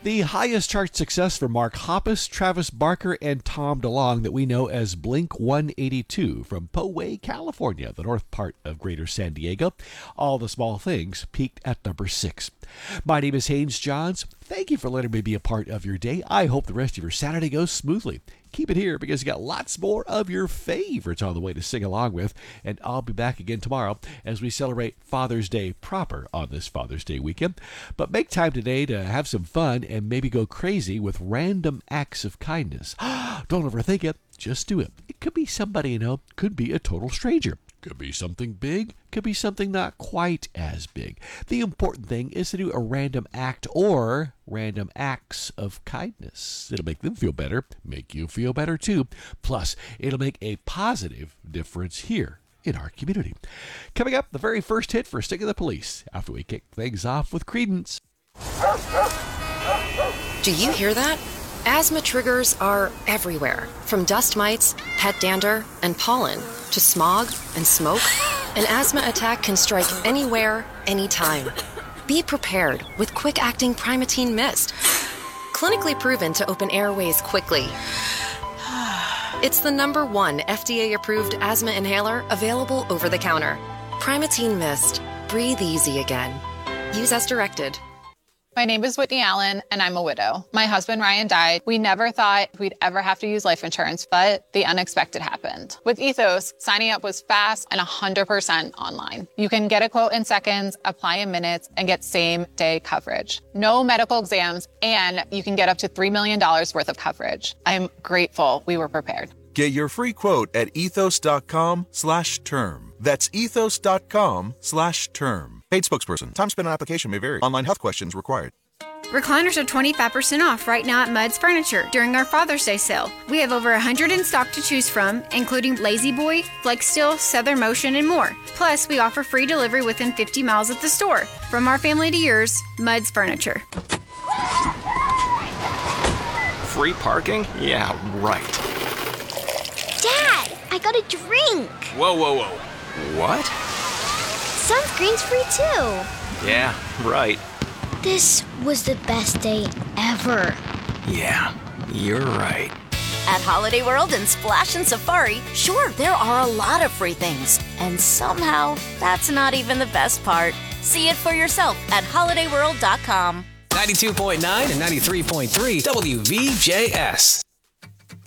The highest chart success for Mark Hoppus, Travis Barker, and Tom DeLonge that we know as Blink 182 from Poway, California, the north part of Greater San Diego. All the Small Things peaked at number 6. My name is Haynes Johns. Thank you for letting me be a part of your day. I hope the rest of your Saturday goes smoothly. Keep it here because you got lots more of your favorites on the way to sing along with. And I'll be back again tomorrow as we celebrate Father's Day proper on this Father's Day weekend. But make time today to have some fun and maybe go crazy with random acts of kindness. Don't overthink it. Just do it. It could be somebody you know, could be a total stranger. Could be something big, could be something not quite as big. The important thing is to do a random act or random acts of kindness. It'll make them feel better, make you feel better too. Plus, it'll make a positive difference here in our community. Coming up, the very first hit for Sting of the Police after we kick things off with Creedence. Do you hear that? Asthma triggers are everywhere, from dust mites, pet dander, and pollen, to smog and smoke. An asthma attack can strike anywhere, anytime. Be prepared with quick-acting Primatene Mist. Clinically proven to open airways quickly. It's the #1 FDA-approved asthma inhaler available over the counter. Primatene Mist. Breathe easy again. Use as directed. My name is Whitney Allen, and I'm a widow. My husband, Ryan, died. We never thought we'd ever have to use life insurance, but the unexpected happened. With Ethos, signing up was fast and 100% online. You can get a quote in seconds, apply in minutes, and get same-day coverage. No medical exams, and you can get up to $3 million worth of coverage. I'm grateful we were prepared. Get your free quote at ethos.com/term. That's ethos.com/term. Paid spokesperson. Time spent on application may vary. Online health questions required. Recliners are 25% off right now at Mudd's Furniture during our Father's Day sale. We have over 100 in stock to choose from, including Lazy Boy, FlexSteel, Southern Motion, and more. Plus, we offer free delivery within 50 miles of the store. From our family to yours, Mudd's Furniture. Free parking? Yeah, right. Dad, I got a drink. Whoa, whoa, whoa. What? Sunscreen's free too. Yeah, right. This was the best day ever. Yeah, you're right. At Holiday World and Splash and Safari, sure, there are a lot of free things. And somehow, that's not even the best part. See it for yourself at holidayworld.com. 92.9 and 93.3 WVJS.